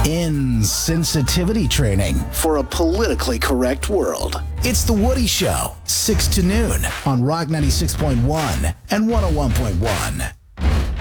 Insensitivity training for a politically correct world. It's The Woody Show, 6 to noon on Rock 96.1 and 101.1.